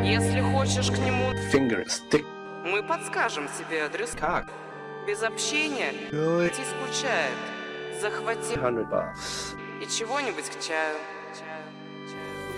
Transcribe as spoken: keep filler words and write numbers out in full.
Если хочешь к нему, finger stick. мы подскажем тебе адрес. Как? Без общения Really? идти скучает. Захвати Hundred bucks. и чего-нибудь к чаю. Чаю.